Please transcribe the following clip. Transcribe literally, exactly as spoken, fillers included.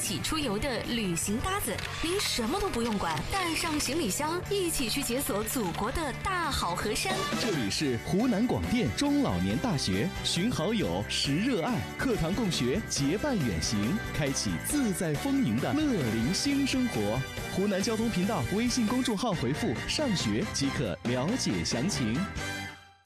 起出游的旅行搭子。您什么都不用管，带上行李箱，一起去解锁祖国的大好河山。 这里是湖南广电中老年大学，寻好友，识热爱，课堂共学，结伴远行，开启自在丰盈的乐龄新生活。湖南交通频道微信公众号回复“上学”即可了解详情。